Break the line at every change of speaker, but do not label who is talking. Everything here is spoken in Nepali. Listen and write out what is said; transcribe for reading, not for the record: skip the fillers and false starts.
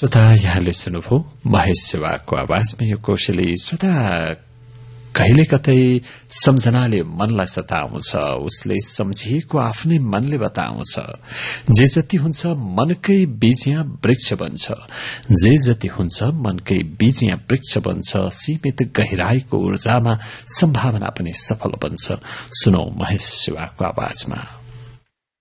श्रोता, यहाँले सुन्नुभयो महेश सेवाको आवाजमा यो कोशली। श्रोता, कहिले कतै सम्झनाले मनलाई सताउँछ, उसले सम्झिएको आफ्नै मनले बताउँछ। जे जति हुन्छ मनकै बीजिया वृक्ष बन्छ, जे जति हुन्छ मनकै बीजिया वृक्ष बन्छ। सीमित गहिराईको ऊर्जामा सम्भावना पनि सफल बन्छ। सुनौ महेश सेवाको आवाजमा।